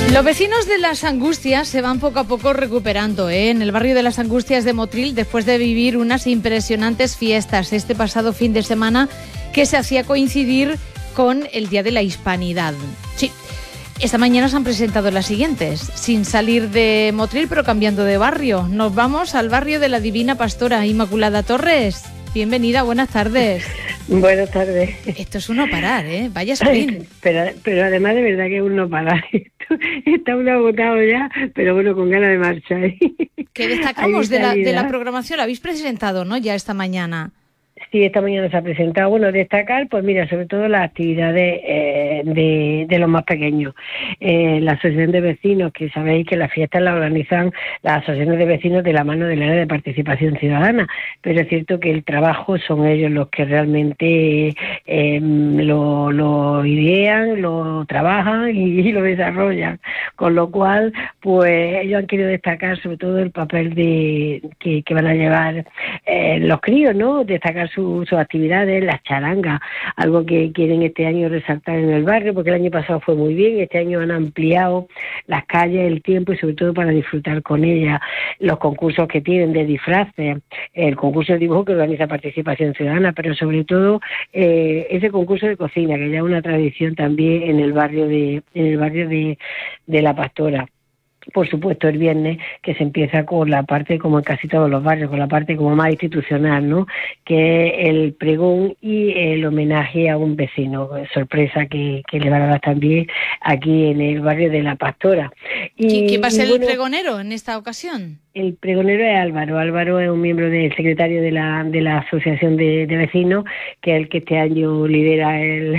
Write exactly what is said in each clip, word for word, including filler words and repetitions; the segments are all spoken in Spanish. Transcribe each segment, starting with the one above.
Los vecinos de Las Angustias se van poco a poco recuperando, ¿eh? En el barrio de Las Angustias de Motril, después de vivir unas impresionantes fiestas este pasado fin de semana que se hacía coincidir con el Día de la Hispanidad. Sí, esta mañana se han presentado las siguientes, sin salir de Motril pero cambiando de barrio. Nos vamos al barrio de la Divina Pastora. Inmaculada Torres, bienvenida, buenas tardes. Buenas tardes. Esto es uno parar, ¿eh? Vaya sprint. Pero, pero además de verdad que es uno parar. Está uno agotado ya, pero bueno, con ganas de marcha. ¿eh? ¿Qué destacamos de la, de la programación? La habéis presentado, ¿no? Ya esta mañana. Sí, esta mañana se ha presentado. Bueno, destacar, pues mira, sobre todo las actividades eh, de, de los más pequeños. Eh, la asociación de vecinos, que sabéis que las fiestas las organizan las asociaciones de vecinos de la mano del área de participación ciudadana, pero es cierto que el trabajo son ellos los que realmente eh, lo, lo idean, lo trabajan y, y lo desarrollan. Con lo cual, pues ellos han querido destacar sobre todo el papel de que, que van a llevar eh, los críos, ¿no? Destacar sus su actividades, las charangas, algo que quieren este año resaltar en el barrio, porque el año pasado fue muy bien, este año han ampliado las calles, el tiempo y sobre todo para disfrutar con ellas, los concursos que tienen de disfraces, el concurso de dibujo que organiza Participación Ciudadana, pero sobre todo eh, ese concurso de cocina, que ya es una tradición también en el barrio de, en el barrio de, de La Pastora. Por supuesto, el viernes, que se empieza con la parte, como en casi todos los barrios, con la parte como más institucional, ¿no? Que es el pregón y el homenaje a un vecino, sorpresa que, que le van a dar también aquí en el barrio de La Pastora. Y, ¿Quién va a ser el bueno, pregonero en esta ocasión? El pregonero es Álvaro. Álvaro es un miembro del secretario de la, de la Asociación de, de Vecinos, que es el que este año lidera el...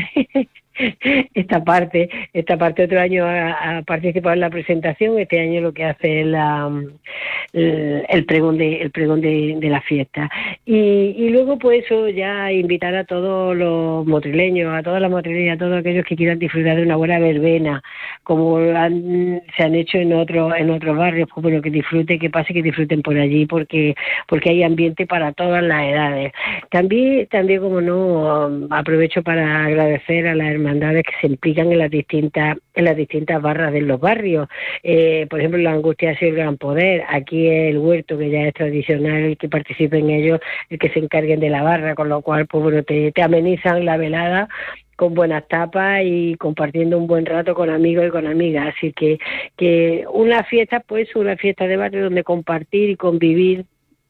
esta parte, esta parte otro año ha, ha participado en la presentación, este año lo que hace es la, el, el pregón de el pregón de, de la fiesta. Y, y luego pues eso ya invitar a todos los motrileños, a todas las motrileñas, a todos aquellos que quieran disfrutar de una buena verbena, como han, se han hecho en otros en otros barrios, pues bueno, que disfruten, que pase, que disfruten por allí, porque porque hay ambiente para todas las edades. También, también como no, aprovecho para agradecer a la hermandad que se implican en las distintas en las distintas barras de los barrios. Eh, por ejemplo, la Angustia y el Gran Poder. Aquí el huerto, que ya es tradicional, el que participen ellos, el que se encarguen de la barra, con lo cual pues bueno, te, te amenizan la velada con buenas tapas y compartiendo un buen rato con amigos y con amigas. Así que, que una fiesta, pues una fiesta de barrio donde compartir y convivir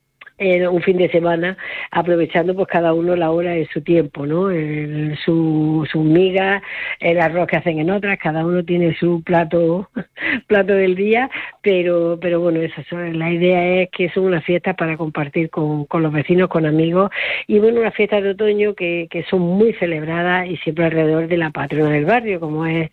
en un fin de semana, aprovechando pues cada uno la hora de su tiempo, ¿no? El, su, sus migas, el arroz que hacen en otras, cada uno tiene su plato plato del día, pero pero bueno, esa la idea es que son unas fiestas para compartir con, con los vecinos, con amigos, y bueno, unas fiestas de otoño que, que son muy celebradas y siempre alrededor de la patrona del barrio, como es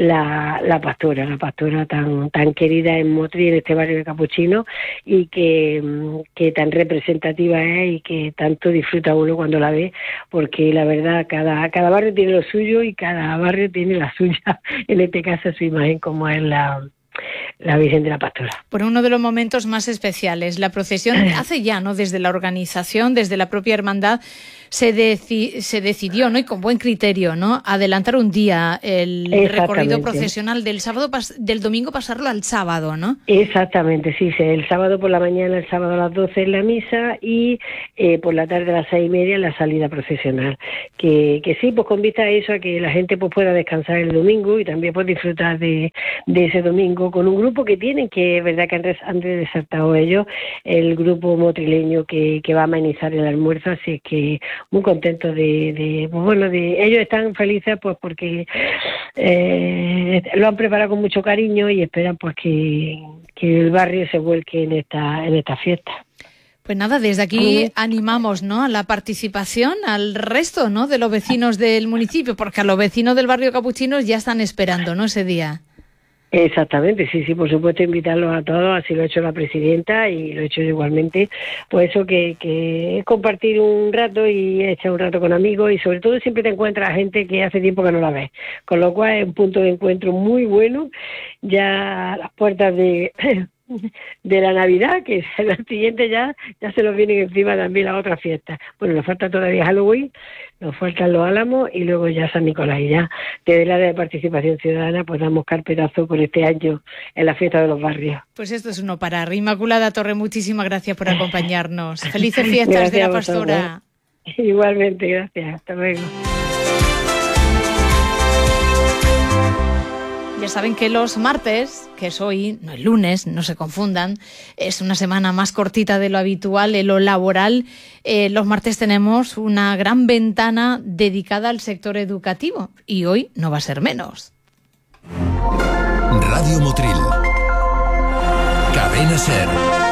la, la pastora, la pastora tan tan querida en Motril, en este barrio de Capuchino, y que, que tan representativa es y que tanto disfruta uno cuando la ve, porque la verdad cada cada barrio tiene lo suyo y cada barrio tiene la suya, en este caso su imagen, como es la la Virgen de la Pastora. Por uno de los momentos más especiales, la procesión hace ya, ¿no? Desde la organización, desde la propia hermandad, se, deci- se decidió, ¿no? Y con buen criterio, ¿no? Adelantar un día el recorrido procesional del sábado pas- del domingo, pasarlo al sábado, ¿no? Exactamente, sí, sí, el sábado por la mañana, el sábado a las doce en la misa y eh, por la tarde a las seis y media la salida procesional. Que, que sí, pues con vista a eso, a que la gente pues pueda descansar el domingo y también pues disfrutar de, de ese domingo con un grupo que tienen, que es verdad que han, res, han resaltado ellos, el grupo motrileño que, que va a amenizar el almuerzo, así es que muy contentos de, de pues bueno, de ellos están felices pues porque eh, lo han preparado con mucho cariño y esperan pues que, que el barrio se vuelque en esta, en esta fiesta. Pues nada, desde aquí animamos, ¿no?, a la participación al resto, ¿no?, de los vecinos del municipio, porque a los vecinos del barrio Capuchinos ya están esperando, ¿no?, ese día. Exactamente, sí, sí, por supuesto, invitarlos a todos, así lo ha hecho la presidenta y lo he hecho igualmente, pues eso que, que es compartir un rato y echar un rato con amigos y sobre todo siempre te encuentras gente que hace tiempo que no la ves, con lo cual es un punto de encuentro muy bueno, ya a las puertas de de la Navidad, que la siguiente ya ya se nos vienen encima también las otras fiestas. Bueno, nos falta todavía Halloween, nos faltan los Álamos y luego ya San Nicolás. Y ya desde la de participación ciudadana pues damos carpetazo por este año en la fiesta de los barrios. Pues esto es uno parar. Inmaculada Torre, muchísimas gracias por acompañarnos. Felices fiestas gracias de la Pastora. Igualmente, gracias. Hasta luego. Ya saben que los martes, que es hoy, no el lunes, no se confundan, es una semana más cortita de lo habitual en lo laboral. Eh, los martes tenemos una gran ventana dedicada al sector educativo y hoy no va a ser menos. Radio Motril. Cadena SER.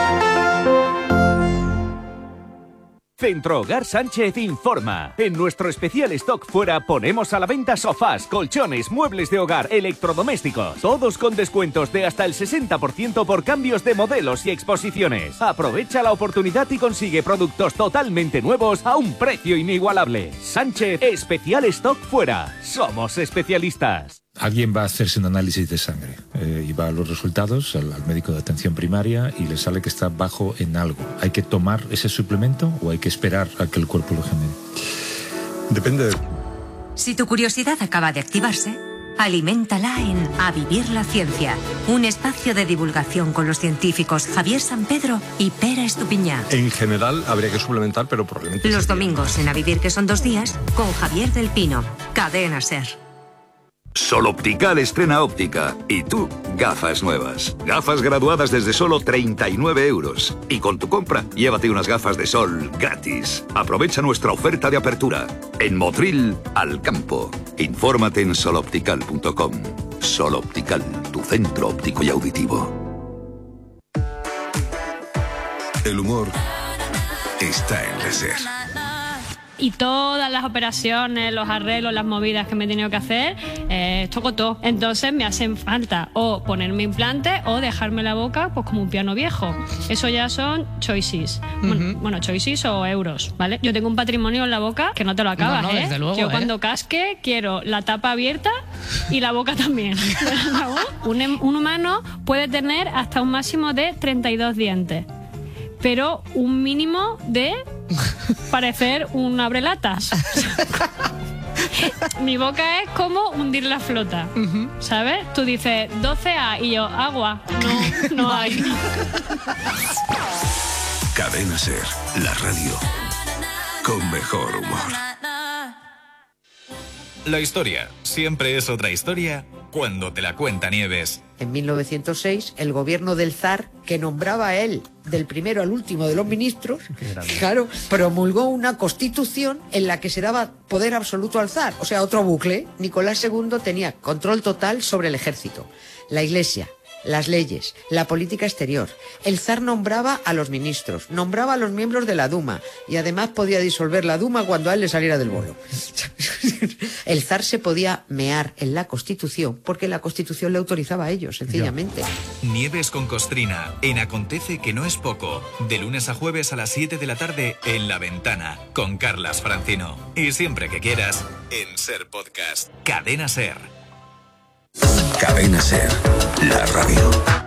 Centro Hogar Sánchez informa. En nuestro especial stock fuera ponemos a la venta sofás, colchones, muebles de hogar, electrodomésticos. Todos con descuentos de hasta el sesenta por ciento por cambios de modelos y exposiciones. Aprovecha la oportunidad y consigue productos totalmente nuevos a un precio inigualable. Sánchez, especial stock fuera. Somos especialistas. Alguien va a hacerse un análisis de sangre eh, y va a los resultados al, al médico de atención primaria y le sale que está bajo en algo. ¿Hay que tomar ese suplemento o hay que esperar a que el cuerpo lo genere? Depende de... Si tu curiosidad acaba de activarse, aliméntala en A Vivir la Ciencia, un espacio de divulgación con los científicos Javier San Pedro y Pera Estupiñán. En general habría que suplementar, pero probablemente... Los domingos en A Vivir, que son dos días, con Javier del Pino, Cadena SER. Sol Optical estrena óptica. Y tú, gafas nuevas. Gafas graduadas desde solo treinta y nueve euros. Y con tu compra, llévate unas gafas de sol gratis. Aprovecha nuestra oferta de apertura. En Motril, al campo. Infórmate en sol optical punto com. Sol Optical, tu centro óptico y auditivo. El humor está en la SER. Y todas las operaciones, los arreglos, las movidas que me he tenido que hacer, eh, toco todo. Entonces me hacen falta o ponerme implante o dejarme la boca pues como un piano viejo. Eso ya son choices. Uh-huh. Bueno, bueno, choices o euros, ¿vale? Yo tengo un patrimonio en la boca que no te lo acabas, no, no, ¿eh? Luego, Yo ¿eh? cuando casque quiero la tapa abierta y la boca también. un, un humano puede tener hasta un máximo de treinta y dos dientes. Pero un mínimo de parecer un abrelatas. Mi boca es como hundir la flota, uh-huh. ¿sabes? Tú dices doce A y yo, agua. No, no hay. Cadena SER, la radio con mejor humor. La historia siempre es otra historia cuando te la cuenta Nieves. En mil novecientos seis, el gobierno del zar, que nombraba a él del primero al último de los ministros, claro, promulgó una constitución en la que se daba poder absoluto al zar. O sea, otro bucle. Nicolás segundo tenía control total sobre el ejército, la iglesia, las leyes, la política exterior. El zar nombraba a los ministros, nombraba a los miembros de la Duma y además podía disolver la Duma cuando a él le saliera del bolo. El zar se podía mear en la Constitución porque la Constitución le autorizaba a ello, sencillamente. Nieves con Costrina, en Acontece que no es poco, de lunes a jueves a las siete de la tarde en La Ventana, con Carlas Francino. Y siempre que quieras, en SER Podcast. Cadena SER. Cadena SER, la radio.